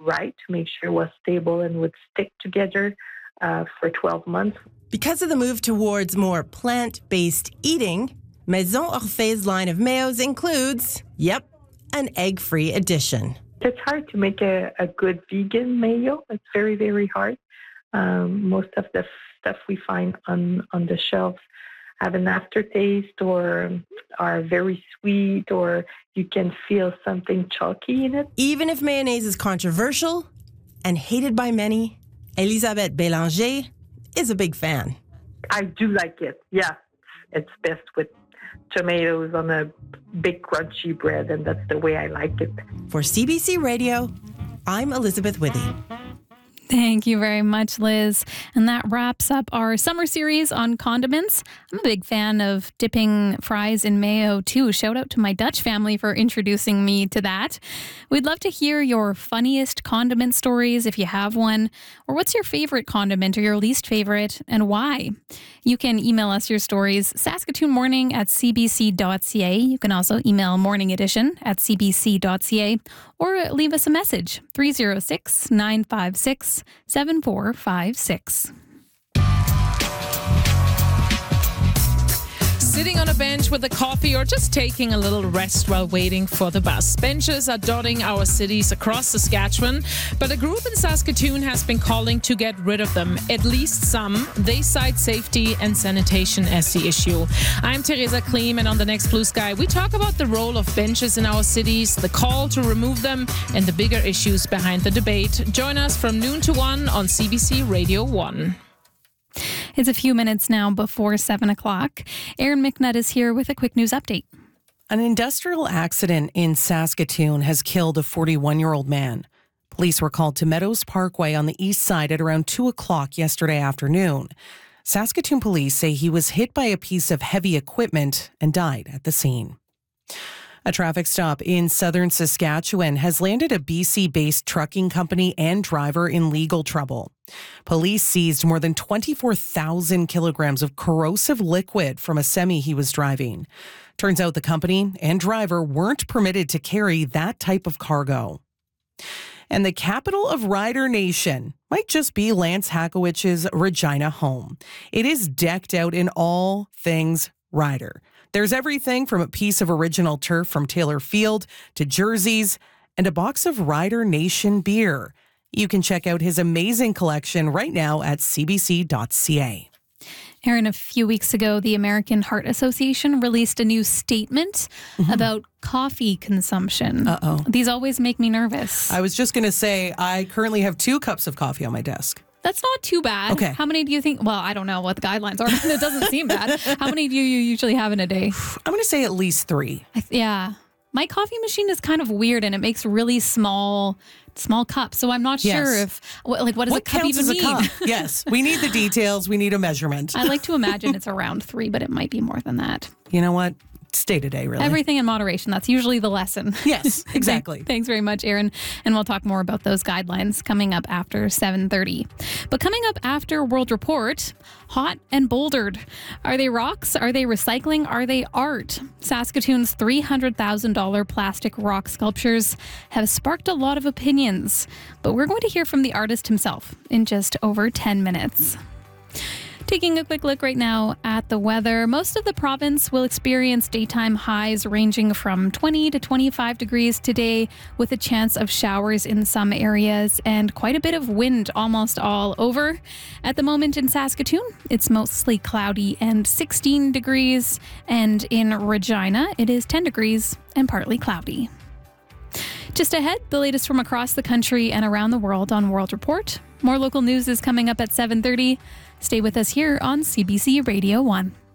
right to make sure it was stable and would stick together for 12 months. Because of the move towards more plant-based eating, Maison Orphée's line of mayos includes, an egg-free edition. It's hard to make a good vegan mayo. It's very, very hard. Most of the stuff we find on the shelves have an aftertaste or are very sweet, or you can feel something chalky in it. Even if mayonnaise is controversial and hated by many, Elisabeth Bélanger is a big fan. I do like it. Yeah, it's best with tomatoes on a big crunchy bread, and that's the way I like it. For CBC Radio, I'm Elizabeth Withy. Thank you very much, Liz. And that wraps up our summer series on condiments. I'm a big fan of dipping fries in mayo, too. Shout out to my Dutch family for introducing me to that. We'd love to hear your funniest condiment stories if you have one. Or what's your favorite condiment or your least favorite and why? You can email us your stories, saskatoonmorning@cbc.ca. You can also email Morning Edition at cbc.ca or leave us a message, 306-956-7456. Sitting on a bench with a coffee or just taking a little rest while waiting for the bus. Benches are dotting our cities across Saskatchewan, but a group in Saskatoon has been calling to get rid of them. At least some. They cite safety and sanitation as the issue. I'm Teresa Kleem, and on the next Blue Sky, we talk about the role of benches in our cities, the call to remove them, and the bigger issues behind the debate. Join us from noon to 1 on CBC Radio 1. It's a few minutes now before 7 o'clock. Aaron McNutt is here with a quick news update. An industrial accident in Saskatoon has killed a 41-year-old man. Police were called to Meadows Parkway on the east side at around 2 o'clock yesterday afternoon. Saskatoon police say he was hit by a piece of heavy equipment and died at the scene. A traffic stop in southern Saskatchewan has landed a BC-based trucking company and driver in legal trouble. Police seized more than 24,000 kilograms of corrosive liquid from a semi he was driving. Turns out the company and driver weren't permitted to carry that type of cargo. And the capital of Rider Nation might just be Lance Hakowich's Regina home. It is decked out in all things Rider. There's everything from a piece of original turf from Taylor Field to jerseys and a box of Rider Nation beer. You can check out his amazing collection right now at cbc.ca. Aaron, a few weeks ago, the American Heart Association released a new statement about coffee consumption. These always make me nervous. I was just going to say, I currently have 2 cups of coffee on my desk. That's not too bad. Okay. How many do you think? Well, I don't know what the guidelines are, but it doesn't seem bad. How many do you usually have in a day? I'm going to say at least 3. Yeah. My coffee machine is kind of weird, and it makes really small cups. So I'm not sure if, what does a cup even mean? Cup? Yes. We need the details. We need a measurement. I like to imagine it's around 3, but it might be more than that. You know what? It's day to day, really. Everything in moderation. That's usually the lesson. Yes, exactly. Thanks very much, Aaron. And we'll talk more about those guidelines coming up after 7:30. But coming up after World Report, hot and bouldered. Are they rocks? Are they recycling? Are they art? Saskatoon's $300,000 plastic rock sculptures have sparked a lot of opinions. But we're going to hear from the artist himself in just over 10 minutes. Taking a quick look right now at the weather, most of the province will experience daytime highs ranging from 20 to 25 degrees today, with a chance of showers in some areas and quite a bit of wind almost all over. At the moment in Saskatoon, it's mostly cloudy and 16 degrees, and in Regina, it is 10 degrees and partly cloudy. Just ahead, the latest from across the country and around the world on World Report. More local news is coming up at 7:30. Stay with us here on CBC Radio 1.